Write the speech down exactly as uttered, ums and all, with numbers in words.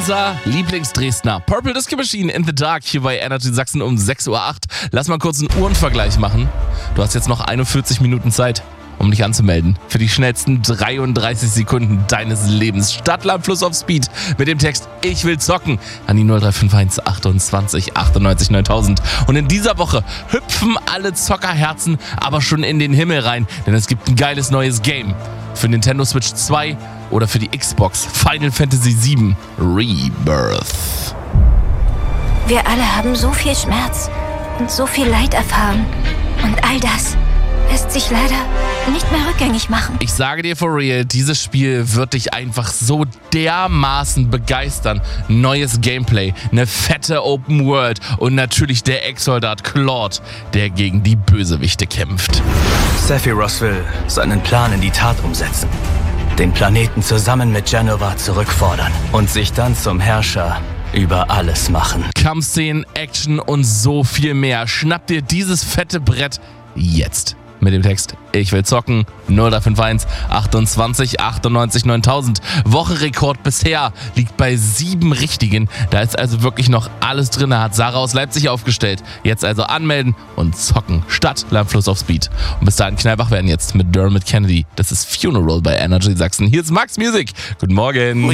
Unser Lieblings-Dresdner Purple Disco Machine in the Dark hier bei Energy Sachsen um sechs Uhr acht. Lass mal kurz einen Uhrenvergleich machen. Du hast jetzt noch einundvierzig Minuten Zeit, um dich anzumelden für die schnellsten dreiunddreißig Sekunden deines Lebens. Stadtland Fluss auf Speed mit dem Text Ich will zocken an die null drei fünf eins achtundzwanzig achtundneunzig neuntausend. Und in dieser Woche hüpfen alle Zockerherzen aber schon in den Himmel rein, denn es gibt ein geiles neues Game für Nintendo Switch zwei oder für die Xbox. Final Fantasy sieben Rebirth. Wir alle haben so viel Schmerz und so viel Leid erfahren. Und all das lässt sich leider nicht mehr rückgängig machen. Ich sage dir for real, dieses Spiel wird dich einfach so dermaßen begeistern. Neues Gameplay, eine fette Open World und natürlich der Ex-Soldat Claude, der gegen die Bösewichte kämpft. Sephiroth will seinen Plan in die Tat umsetzen. Den Planeten zusammen mit Jenova zurückfordern und sich dann zum Herrscher über alles machen. Kampfszenen, Action und so viel mehr. Schnapp dir dieses fette Brett jetzt. Mit dem Text Ich will zocken null drei fünf eins achtundzwanzig achtundneunzig neuntausend. Wochenrekord bisher liegt bei sieben Richtigen. Da ist also wirklich noch alles drin. Hat Sarah aus Leipzig aufgestellt. Jetzt also anmelden und zocken. Stadt, Land, Fluss auf Speed. Und bis dahin knallwach werden jetzt mit Dermot Kennedy. Das ist Funeral bei Energy Sachsen. Hier ist Max Music. Guten Morgen.